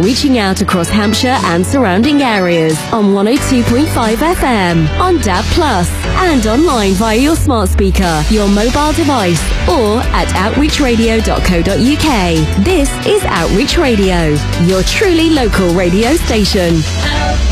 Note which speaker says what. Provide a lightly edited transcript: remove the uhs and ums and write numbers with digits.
Speaker 1: reaching out across Hampshire and surrounding areas on 102.5 FM, on DAB+, and online via your smart speaker, your mobile device, or at outreachradio.co.uk. This is Outreach Radio, your truly local radio station.